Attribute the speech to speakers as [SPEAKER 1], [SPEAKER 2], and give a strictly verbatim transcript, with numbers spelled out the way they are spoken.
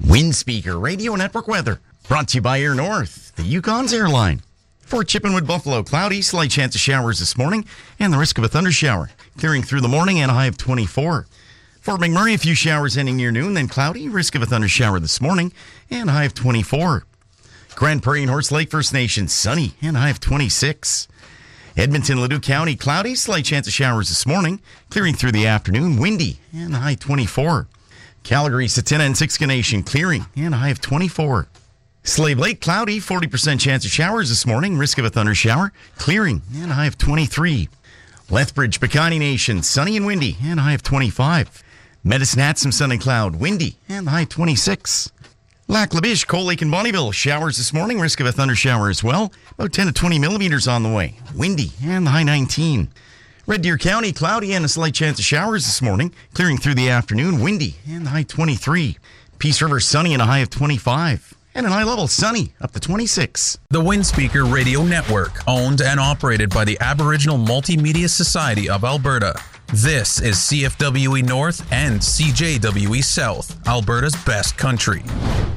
[SPEAKER 1] Windspeaker Radio Network weather brought to you by Air North, the Yukon's airline. For Chippenwood, Buffalo, cloudy, slight chance of showers this morning, and the risk of a thundershower. Clearing through the morning and a high of twenty-four. Fort McMurray, a few showers ending near noon, then cloudy, risk of a thundershower this morning, and a high of twenty-four. Grand Prairie and Horse Lake First Nation, sunny, and a high of twenty-six. Edmonton, Leduc County, cloudy, slight chance of showers this morning, clearing through the afternoon, windy, and a high twenty-four. Calgary, Satina, and Siksika Nation, clearing, and a high of twenty-four. Slave Lake, cloudy, forty percent chance of showers this morning, risk of a thundershower, clearing, and a high of twenty-three. Lethbridge, Pecani Nation, sunny and windy, and a high of twenty-five. Medicine Hat, some sun and cloud, windy, and a high of twenty-six. Lac La Biche, Cold Lake, and Bonnyville, showers this morning, risk of a thundershower as well, about ten to twenty millimeters on the way, windy, and the high nineteen. Red Deer County, cloudy and a slight chance of showers this morning, clearing through the afternoon, windy, and the high twenty-three. Peace River, sunny and a high of twenty-five. And an high level, sunny, up to twenty-six.
[SPEAKER 2] The Windspeaker Radio Network, owned and operated by the Aboriginal Multimedia Society of Alberta. This is C F W E North and C J W E South, Alberta's best country.